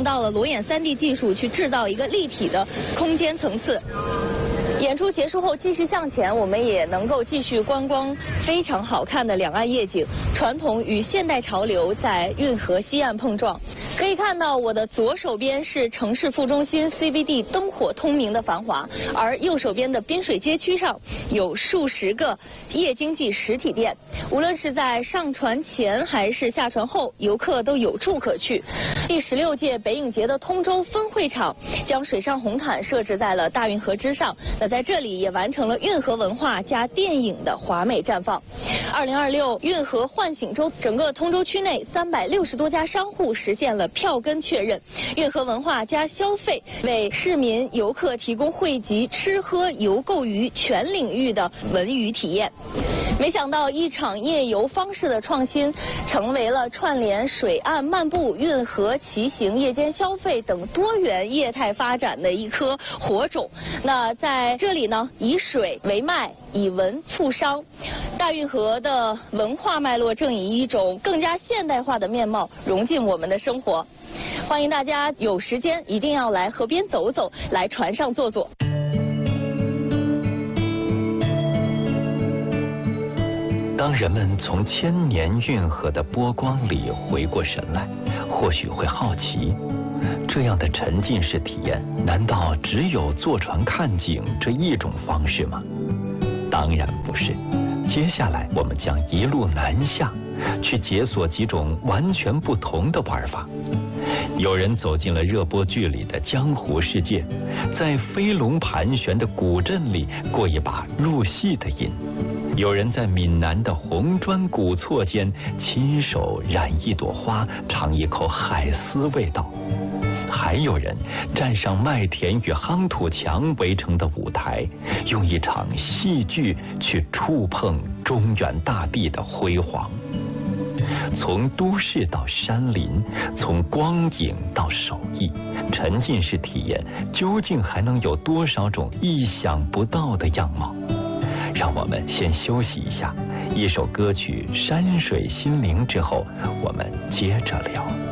用到了裸眼3D 技术去制造一个立体的空间层次。演出结束后继续向前，我们也能够继续观光非常好看的两岸夜景，传统与现代潮流在运河西岸碰撞。可以看到我的左手边是城市副中心 CBD 灯火通明的繁华，而右手边的滨水街区上有数十个夜经济实体店，无论是在上船前还是下船后，游客都有处可去。第16届北影节的通州分会场将水上红毯设置在了大运河之上，那在这里也完成了运河文化加电影的华美绽放。2026运河唤醒周，整个通州区内360多家商户实现了票根确认，运河文化加消费为市民游客提供汇集吃喝游购娱全领域的文娱体验。没想到一场夜游方式的创新，成为了串联水岸漫步、运河骑行、夜间消费等多元业态发展的一颗火种。那在这里呢，以水为脉，以文促商，大运河的文化脉络正以一种更加现代化的面貌融进我们的生活。欢迎大家有时间一定要来河边走走，来船上坐坐。 当人们从千年运河的波光里回过神来，或许会好奇，这样的沉浸式体验，难道只有坐船看景这一种方式吗？当然不是。接下来我们将一路南下，去解锁几种完全不同的玩法。有人走进了热播剧里的江湖世界，在飞龙盘旋的古镇里过一把入戏的瘾。有人在闽南的红砖古厝间亲手染一朵花，尝一口海丝味道。还有人站上麦田与夯土墙围成的舞台，用一场戏剧去触碰中原大地的辉煌。从都市到山林，从光影到手艺，沉浸式体验究竟还能有多少种意想不到的样貌？让我们先休息一下，一首歌曲《山水心灵》之后，我们接着聊。